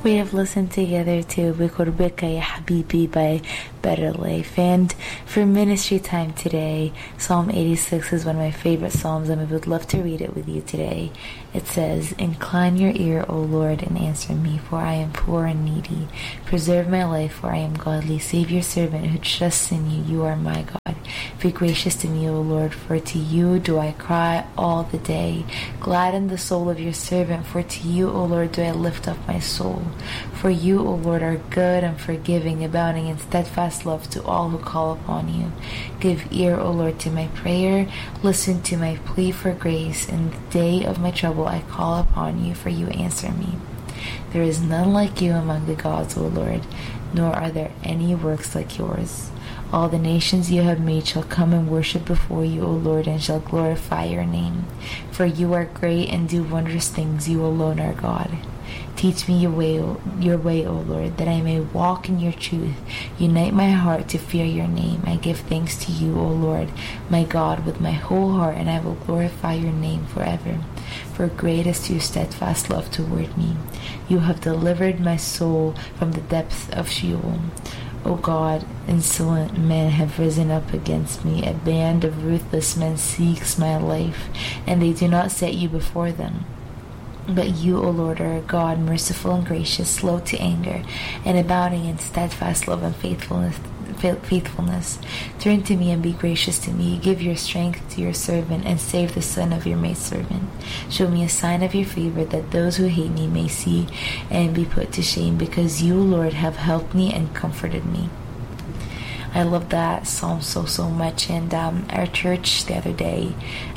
We have listened together to Bikurbika Ya Habibi by Better Life. And for ministry time today, Psalm 86 is one of my favorite psalms, and we would love to read it with you today. It says, "Incline your ear, O Lord, and answer me, for I am poor and needy. Preserve my life, for I am godly. Save your servant who trusts in you. You are my God. Be gracious to me, O Lord, for to you do I cry all the day. Gladden the soul of your servant, for to you, O Lord, do I lift up my soul. For you, O Lord, are good and forgiving, abounding in steadfast love to all who call upon you. Give ear, O Lord, to my prayer. Listen to my plea for grace. In the day of my trouble I call upon you, for you answer me. There is none like you among the gods, O Lord, nor are there any works like yours. All the nations you have made shall come and worship before you, O Lord, and shall glorify your name. For you are great and do wondrous things. You alone are God. Teach me your way, O Lord, that I may walk in your truth. Unite my heart to fear your name. I give thanks to you, O Lord, my God, with my whole heart, and I will glorify your name forever. For great is your steadfast love toward me. You have delivered my soul from the depths of Sheol. O God, insolent men have risen up against me. A band of ruthless men seeks my life, and they do not set you before them. But you, O Lord, are a God, merciful and gracious, slow to anger, and abounding in steadfast love and faithfulness. Turn to me and be gracious to me. Give your strength to your servant, and save the son of your maidservant. Show me a sign of your favor, that those who hate me may see and be put to shame, because you, Lord, have helped me and comforted me." I love that psalm so much. And our church the other day,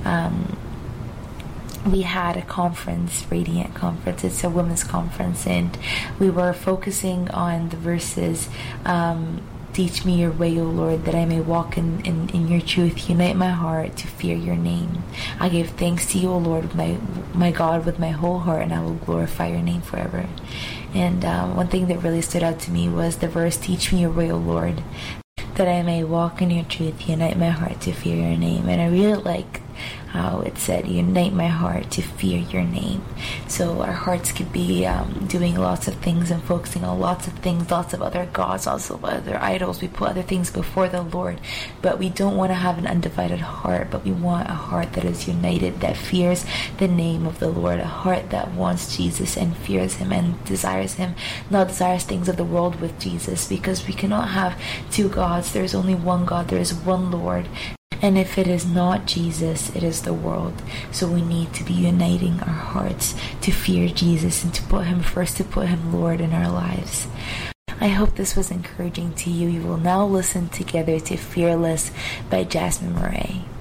we had a conference, Radiant Conference. It's a women's conference, and we were focusing on the verses, "Teach me your way, O Lord, that I may walk in your truth. Unite my heart to fear your name. I give thanks to you, O Lord, my God, with my whole heart, and I will glorify your name forever." And one thing that really stood out to me was the verse, "Teach me your way, O Lord, that I may walk in your truth. Unite my heart to fear your name." And I really like how it said, "Unite my heart to fear your name." So our hearts could be doing lots of things and focusing on lots of things, lots of other gods, lots of other idols. We put other things before the Lord, but we don't want to have an undivided heart, but we want a heart that is united, that fears the name of the Lord, a heart that wants Jesus and fears him and desires him, not desires things of the world with Jesus, because we cannot have two gods. There is only one God, there is one Lord. And if it is not Jesus, it is the world. So we need to be uniting our hearts to fear Jesus and to put him first, to put him Lord in our lives. I hope this was encouraging to you. You will now listen together to Fearless by Jasmine Murray.